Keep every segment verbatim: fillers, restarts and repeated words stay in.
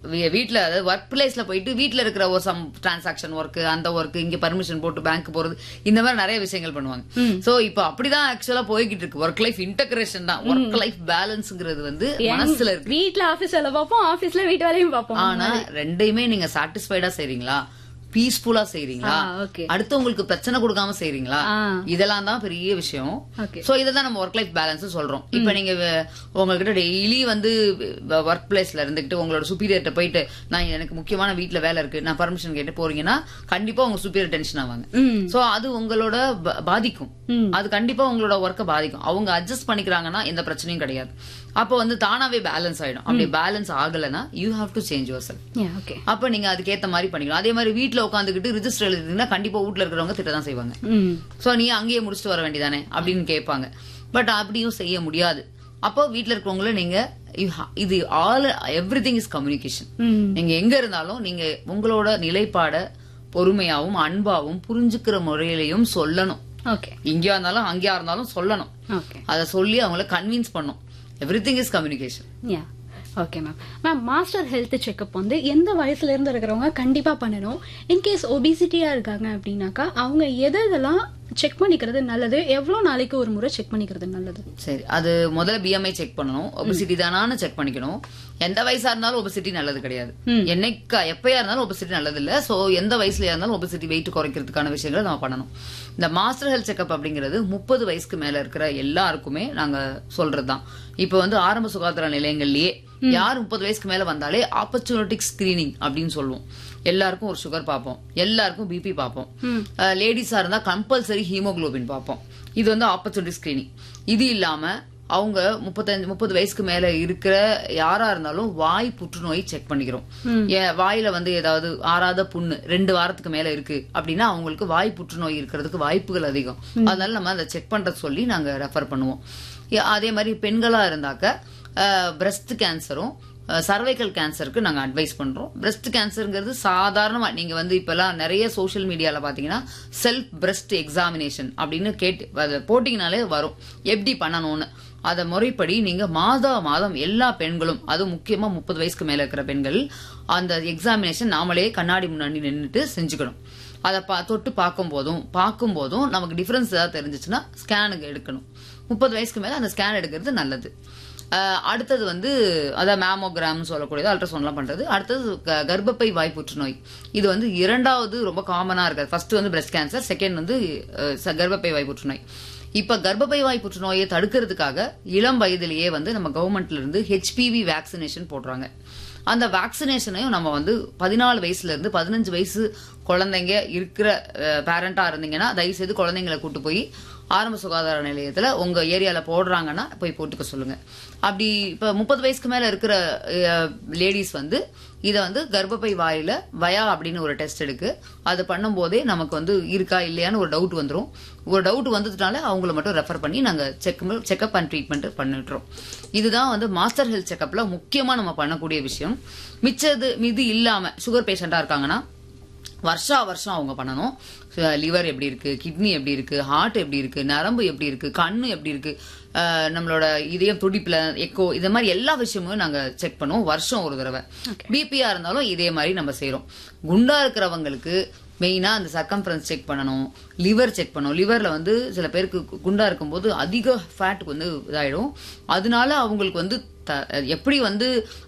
வீட்டுல அதாவது ஒர்க் பிளேஸ்ல போயிட்டு வீட்டுல இருக்கிற ஒரு சம் டிரான்சாக்சன் ஒர்க் அந்த ஒர்க் இங்க பர்மிஷன் போட்டு பேங்க் போறது இந்த மாதிரி நிறைய விஷயங்கள் பண்ணுவாங்க. சோ இப்போ அப்படிதான் ஆக்சுவலா போய்கிட்டு இருக்கு. ஒர்க் லைஃப் இன்டகிரேஷன் தான். ஒர்க் லைஃப் பேலன்ஸ்ங்கிறது வந்து மனசுல இருக்கு. வீட்டுல ஆபீஸ் வேலை பார்ப்போம், ஆபீஸ்ல வீட்டு வேலையும் பார்ப்போம். ஆனா ரெண்டையுமே நீங்க சாட்டிஸ்ஃபைடா செய்றீங்களா, பீஸ்ஃபுல்லா செய்றீங்களா, அடுத்தவங்களுக்கு பிரச்சனை கொடுக்காம செய்றீங்களா, இதெல்லாம் தான் பெரிய விஷயம். சோ இததான் நம்ம ஒர்க் லைஃப் பேலன்ஸ் சொல்றோம். இப்ப நீங்க உங்ககிட்ட டெய்லி வந்து ஒர்க் பிளேஸ்ல இருந்துகிட்டு உங்களோட சுப்பீரியர்ட்ட போயிட்டு நான் எனக்கு முக்கியமான வீட்டுல வேலை இருக்கு நான் பர்மிஷன் கேட்டு போறீங்கன்னா கண்டிப்பா உங்க சுப்பீரியர் டென்ஷன் ஆவாங்க. சோ அது உங்களோட பாதிக்கும். அது கண்டிப்பா உங்களோட ஒர்க்கை பாதிக்கும். அவங்க அட்ஜஸ்ட் பண்ணிக்கிறாங்கன்னா எந்த பிரச்சனையும் கிடையாது. அப்ப வந்து தானாவே பேலன்ஸ் ஆயிடும். அப்படி balance ஆகலன்னா you have to change your self. அப்ப நீங்க அதுக்கேத்த மாதிரி பண்ணிக்கலாம். அதே மாதிரி வீட்டுல உட்காந்துக்கிட்டு ரிஜிஸ்டர் எழுதிட்டீங்கன்னா கண்டிப்பா வீட்டுல இருக்கிறவங்க திட்டதான் செய்வாங்க. சோ நீ அங்கேயே முடிச்சுட்டு வர வேண்டியதானே அப்படின்னு கேட்பாங்க. பட் அப்படியும் செய்ய முடியாது. அப்போ வீட்டுல இருக்கிறவங்கள நீங்க இது all every thing is communication. நீங்க எங்க இருந்தாலும் நீங்க உங்களோட நிலைப்பாட பொறுமையாவும் அன்பாவும் புரிஞ்சுக்கிற முறையிலையும் சொல்லணும். இங்கேயா இருந்தாலும் அங்கேயா இருந்தாலும் சொல்லணும். அதை சொல்லி அவங்கள கன்வின்ஸ் பண்ணும். Everything is communication. Yeah. Okay ma'am. Ma'am master health checkup வந்து எந்த வயசுல இருந்து இருக்கிறவங்க கண்டிப்பா பண்ணணும்? இன்கேஸ் ஒபிசிட்டியா இருக்காங்க அப்படின்னாக்கா அவங்க எது இதெல்லாம் செக் பண்ணிக்கிறது நல்லது, எவ்வளவு நாளைக்கு ஒரு முறை செக் பண்ணிக்கிறது நல்லது? சரி, அது முதல்ல பிஎம்ஐ செக் பண்ணணும். ஒபிசிட்டி தானான்னு செக் பண்ணிக்கணும். எந்த வயசா இருந்தாலும் ஒபிசிட்டி நல்லது கிடையாது. என்னைக்கு எப்பயா இருந்தாலும் ஒபிசிட்டி நல்லது இல்ல. சோ எந்த வயசுல இருந்தாலும் ஒபிசிட்டி வெயிட் குறைக்கிறதுக்கான விஷயங்களை நம்ம பண்ணணும். இந்த மாஸ்டர் ஹெல்த் செக்அப் அப்படிங்கிறது முப்பது வயசுக்கு மேல இருக்கிற எல்லாருக்குமே நாங்க சொல்றதுதான். இப்ப வந்து ஆரம்ப சுகாதார நிலையங்கள்லயே யார் முப்பது வயசுக்கு மேல வந்தாலே ஆப்பர்ச்சுனிட்டிக் ஸ்கிரீனிங் அப்படின்னு சொல்லுவோம். எல்லாருக்கும் ஒரு சுகர் பார்ப்போம், எல்லாருக்கும் பிபி பார்ப்போம். லேடிஸா இருந்தா கம்பல்சரி ஹீமோகுளோபின் பார்ப்போம். இது வந்து ஆப்பர்ச்சுனிட்டி ஸ்கிரீனிங். இது இல்லாம அவங்க முப்பத்தஞ்சு முப்பது வயசுக்கு மேல இருக்கிற யாரா இருந்தாலும் வாய் புற்றுநோய் செக் பண்ணிக்கிறோம். வாயில வந்து ஏதாவது ஆறாத புண்ணு ரெண்டு வாரத்துக்கு மேல இருக்கு அப்படின்னா அவங்களுக்கு வாய் புற்றுநோய் இருக்கிறதுக்கு வாய்ப்புகள் அதிகம். அதனால நம்ம அதை செக் பண்றது சொல்லி நாங்க ரெஃபர் பண்ணுவோம். அதே மாதிரி பெண்களா இருந்தாக்க பிரஸ்ட் கேன்சரும் சர்வைக்கல் கேன்சருக்கு நாங்க அட்வைஸ் பண்றோம். பிரஸ்ட் கேன்சர்ங்கிறது சாதாரணமா நீங்க வந்து இப்பெல்லாம் நிறைய சோசியல் மீடியால பாத்தீங்கன்னா செல்ஃப் பிரஸ்ட் எக்ஸாமினேஷன் அப்படின்னு கேட்டு போட்டீங்கனாலே வரும் எப்படி பண்ணணும்னு. அத முறைப்படி நீங்க மாதா மாதம் எல்லா பெண்களும், அது முக்கியமா முப்பது வயசுக்கு மேல இருக்கிற பெண்கள் அந்த எக்ஸாமினேஷன் நாமளே கண்ணாடி முன்னாடி நின்றுட்டு செஞ்சுக்கணும். அதை தொட்டு பார்க்கும் போதும் பார்க்கும் போதும் நமக்கு டிஃபரன்ஸ் ஏதாவது தெரிஞ்சிச்சுன்னா ஸ்கேனுக்கு எடுக்கணும். முப்பது வயசுக்கு மேல அந்த ஸ்கேன் எடுக்கிறது நல்லது. அடுத்தது வந்து அதான் மேமோகிராம் சொல்லக்கூடியது, அல்ட்ராசவுண்ட்லாம் பண்றது. அடுத்தது கர்ப்பப்பை வாய் புற்றுநோய். இது வந்து இரண்டாவது ரொம்ப காமனா இருக்காது. ஃபர்ஸ்ட் வந்து பிரஸ்ட் கேன்சர், செகண்ட் வந்து கர்ப்பப்பை வாய் புற்றுநோய். இப்ப கர்ப்பப்பை வாய் புற்றுநோயை தடுக்கிறதுக்காக இளம் வயதிலேயே வந்து நம்ம கவர்மெண்ட்ல இருந்து ஹெச்பிவி வேக்சினேஷன் போடுறாங்க. அந்த வேக்சினேஷனையும் நம்ம வந்து பதினாலு வயசுல இருந்து பதினஞ்சு வயசு குழந்தைங்க இருக்கிற பேரண்டா இருந்தீங்கன்னா தயவு செய்து குழந்தைங்களை கூட்டு போய் ஆரம்ப சுகாதார நிலையத்துல உங்க ஏரியால போடுறாங்கன்னா போய் போட்டுக்க சொல்லுங்க. அப்படி இப்ப முப்பது வயசுக்கு மேல இருக்கிற லேடிஸ் வந்து இத வந்து கர்ப்பப்பை வாயில வயா அப்படின்னு ஒரு டெஸ்ட் எடுக்கு. அது பண்ணும் போதே நமக்கு வந்து இருக்கா இல்லையான்னு ஒரு டவுட் வந்துடும். ஒரு டவுட் வந்ததுனால அவங்கள மட்டும் ரெஃபர் பண்ணி நாங்க செக் செக்அப் அண்ட் ட்ரீட்மெண்ட் பண்ணிட்டுறோம். இதுதான் வந்து மாஸ்டர் ஹெல்த் செக்அப்ல முக்கியமா நம்ம பண்ணக்கூடிய விஷயம். மிச்சது இது இல்லாம சுகர் பேஷண்டா இருக்காங்கன்னா வருஷா வருஷம் அவங்க பண்ணணும். லிவர் எப்படி இருக்கு, கிட்னி எப்படி இருக்கு, ஹார்ட் எப்படி இருக்கு, நரம்பு எப்படி இருக்கு, கண்ணு எப்படி இருக்கு, நம்மளோட இதயம் துடிப்புல எக்கோ, இந்த மாதிரி எல்லா விஷயமும் நாங்க செக் பண்ணுவோம் வருஷம் ஒரு தடவை. பிபியா இருந்தாலும் இதே மாதிரி நம்ம செய்யறோம். குண்டா இருக்கிறவங்களுக்கு மெயினா அந்த சர்க்கம்ஃபரன்ஸ் செக் பண்ணணும், லிவர் செக் பண்ணணும். லிவர்ல வந்து சில பேருக்கு குண்டா இருக்கும்போது அதிக ஃபேட் வந்து இதாயிடும். அதனால அவங்களுக்கு வந்து எப்படி வந்து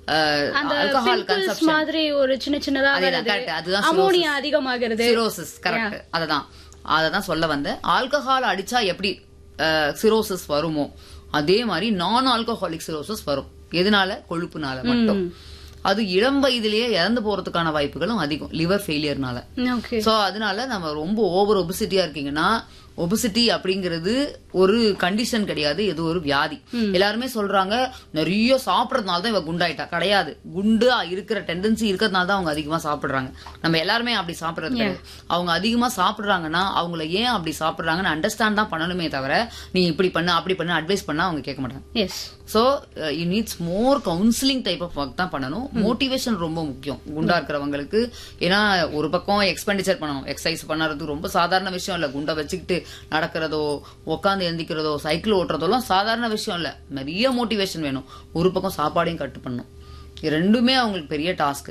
ஆல்கஹால் கன்சம்ப்ஷன் மாதிரி ஒரு சின்ன சின்னதா அதுதான் அமோனியா அதிகமாகிறது, சிரோசிஸ். கரெக்ட், அததான் அததான் சொல்ல வந்தேன். ஆல்கஹால் அடிச்சா எப்படி சிரோசிஸ் வருமோ அதே மாதிரி நான் ஆல்கஹாலிக் சிரோசிஸ் வரும். எதனால? கொழுப்புனால மட்டும். அது இளம் வயதிலேயே இறந்து போறதுக்கான வாய்ப்புகளும் அதிகம் லிவர் ஃபெயிலியர்னால. சோ அதனால நம்ம ரொம்ப ஓவர் ஒபிசிட்டியா இருக்கீங்கன்னா, ஒபிசிட்டி அப்படிங்கிறது ஒரு கண்டிஷன் கிடையாது, இது ஒரு வியாதி. எல்லாருமே சொல்றாங்க நிறைய சாப்பிடறதுனால தான் இவ குண்டாயிட்டா. கிடையாது, குண்டா இருக்கிற டெண்டன்சி இருக்கிறதுனால தான் அவங்க அதிகமா சாப்பிடுறாங்க. நம்ம எல்லாருமே அப்படி சாப்பிடுறது கிடையாது. அவங்க அதிகமா சாப்பிடுறாங்கன்னா அவங்கள ஏன் அப்படி சாப்பிடுறாங்கன்னு அண்டர்ஸ்டாண்ட் தான் பண்ணணுமே தவிர நீ இப்படி பண்ணு அப்படி பண்ணு அட்வைஸ் பண்ணா அவங்க கேட்க மாட்டாங்க. So you needs more counselling type of work தான் பண்ணணும். மோட்டிவேஷன் ரொம்ப முக்கியம் குண்டா இருக்கிறவங்களுக்கு. ஏன்னா ஒரு பக்கம் எக்ஸ்பெண்டிச்சர் பண்ணணும், எக்ஸசைஸ் பண்ணறது ரொம்ப சாதாரண விஷயம் இல்ல. குண்டை வச்சுக்கிட்டு நடக்கிறதோ உட்காந்து எந்திக்கிறதோ சைக்கிள் ஓட்டுறதெல்லாம் சாதாரண விஷயம் இல்ல. நிறைய மோட்டிவேஷன் வேணும். ஒரு பக்கம் சாப்பாடையும் கட்டு பண்ணணும். ரெண்டுமே அவங்களுக்கு பெரிய டாஸ்க்.